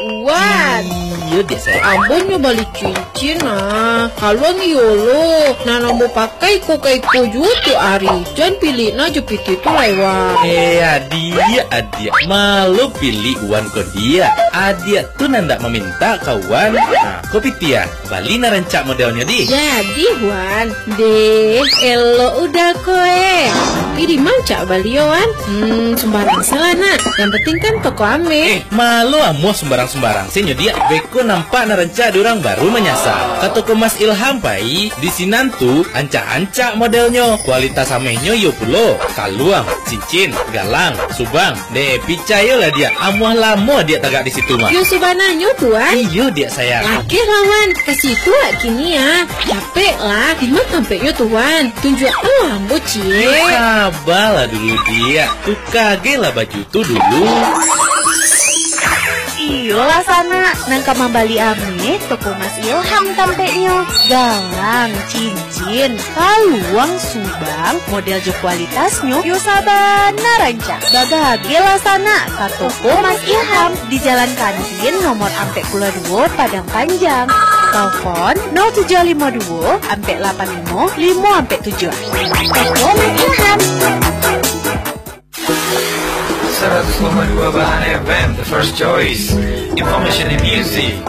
Wan. Iya deh saya. Abonnya balik cincin Haluan yolo. Nana mau pakai kokaiko juga Ari. Jangan pilih na jepit itu lewat. Adia malu pilih uan ko dia. Adia tuh nanda meminta kawan. Nah, kopi tia bali na rancak modelnya di. Jadi Wan, deh, elo udah koe. Ini manca balioan. Sembarang salah nak. Yang penting kan toko ame. Malu amuh sembarang-sembarang. Senyo dia beko nampak na rancak dorang baru menyasar. Kata ko Mas Ilham pai di sinantu ancak-ancak modelnya. Kualitas amehnya yo pulo. Kaluang, cincin, galang, subang. Deh, picayo lah dia. Amuh lamo dia tagak di situ mah. Yo subananyo Tuan. Iyo dia sayang. Oke lawan, kasih tua kini ya. Capek lah, di mana sampainya Tuan. Tunjuk lambo cie. Sabarlah dulu dia. Tuh kage lah baju tuh dulu. Iyalah sana, nangka mambali ame toko Mas Ilham tampeknya. Galang, cincin, kaluang, subang, model jo kualitasnya yo sabana rancak. Bagage lah sana, ka toko Mas Ilham di Jalan Kantin nomor ampek 2 Padang Panjang. Telepon 0752 ampek 85 5 ampek 7. Toko Mas Ilham. 100,2 Bahan FM, the first choice. Information and music.